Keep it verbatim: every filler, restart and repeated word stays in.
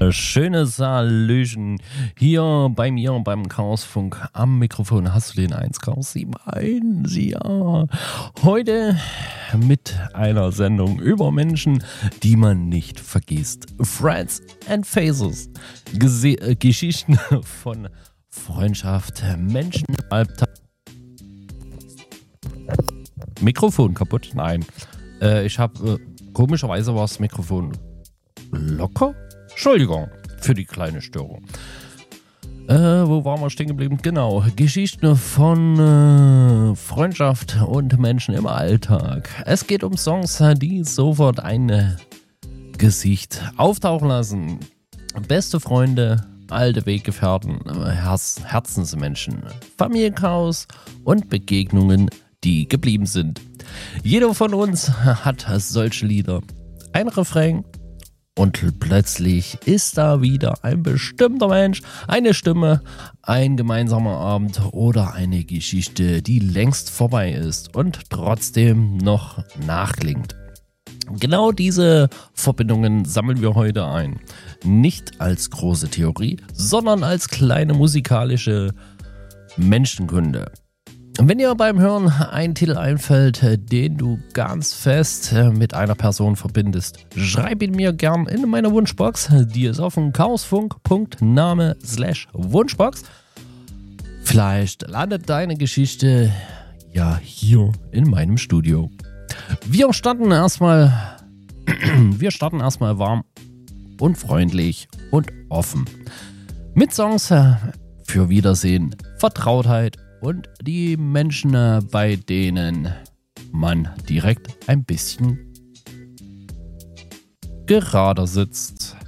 Schönes Hallöchen hier bei mir beim Chaosfunk am Mikrofon. Hast du den eins Chaos sieben eins? Ja. Heute mit einer Sendung über Menschen, die man nicht vergisst. Friends and Faces. Gese- äh, Geschichten von Freundschaft, Menschen im Alltag. Mikrofon kaputt? Nein. Äh, ich habe äh, komischerweise war das Mikrofon locker. Entschuldigung für die kleine Störung. Äh, wo waren wir stehen geblieben? Genau, Geschichten von äh, Freundschaft und Menschen im Alltag. Es geht um Songs, die sofort ein Gesicht auftauchen lassen. Beste Freunde, alte Weggefährten, Herz, Herzensmenschen, Familienchaos und Begegnungen, die geblieben sind. Jeder von uns hat solche Lieder. Ein Refrain. Und plötzlich ist da wieder ein bestimmter Mensch, eine Stimme, ein gemeinsamer Abend oder eine Geschichte, die längst vorbei ist und trotzdem noch nachklingt. Genau diese Verbindungen sammeln wir heute ein. Nicht als große Theorie, sondern als kleine musikalische Menschenkunde. Wenn dir beim Hören ein Titel einfällt, den du ganz fest mit einer Person verbindest, schreib ihn mir gern in meine Wunschbox. Die ist auf dem chaosfunk.name slash Wunschbox. Vielleicht landet deine Geschichte ja hier in meinem Studio. Wir starten erstmal, wir starten erstmal warm und freundlich und offen. Mit Songs für Wiedersehen, Vertrautheit und die Menschen, bei denen man direkt ein bisschen gerader sitzt.